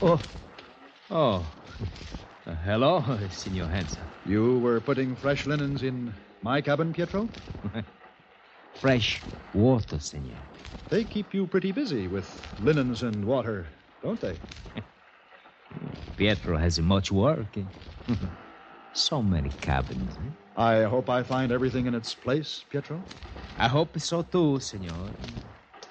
Oh, oh. Hello, Senor Hansen. You were putting fresh linens in my cabin, Pietro? Fresh water, senor. They keep you pretty busy with linens and water, don't they? Pietro has much work. So many cabins. I hope I find everything in its place, Pietro. I hope so too, senor.